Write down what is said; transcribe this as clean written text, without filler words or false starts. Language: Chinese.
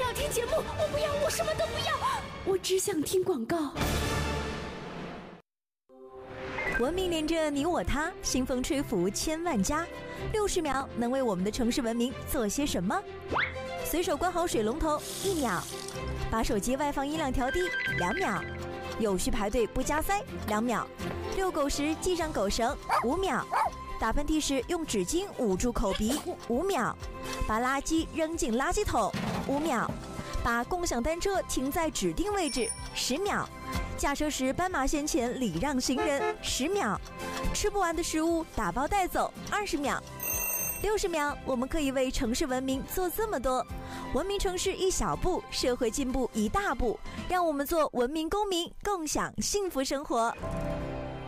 要听节目，我不要，我什么都不要，我只想听广告。 文明连着你我他，新风吹拂千万家。60秒能为我们的城市文明做些什么？随手关好水龙头1秒，把手机外放音量调低2秒，有序排队不加塞2秒，遛狗时系上狗绳5秒，打喷嚏时用纸巾捂住口鼻5秒，把垃圾扔进垃圾桶5秒，把共享单车停在指定位置10秒，驾车时斑马线前礼让行人10秒，吃不完的食物打包带走20秒。60秒，我们可以为城市文明做这么多。文明城市一小步，社会进步一大步。让我们做文明公民，共享幸福生活。